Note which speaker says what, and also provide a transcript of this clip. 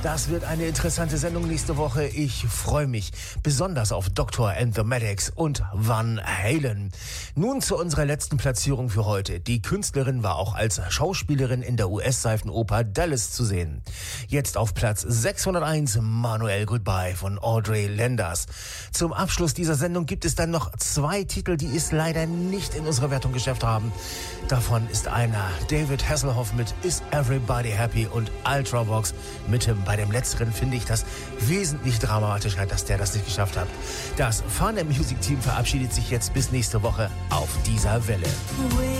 Speaker 1: Das wird eine interessante Sendung nächste Woche. Ich freue mich besonders auf Dr. and the Medics und Van Halen. Nun zu unserer letzten Platzierung für heute. Die Künstlerin war auch als Schauspielerin in der US-Seifenoper Dallas zu sehen. Jetzt auf Platz 601 Manuel Goodbye von Audrey Landers. Zum Abschluss dieser Sendung gibt es dann noch 2 Titel, die es leider nicht in unserer Wertung geschafft haben. Davon ist einer David Hasselhoff mit Is Everybody Happy und Ultravox mit bei dem letzteren finde ich das wesentlich dramatischer, dass der das nicht geschafft hat. Das Fun Music Team verabschiedet sich jetzt bis nächste Woche auf dieser Welle.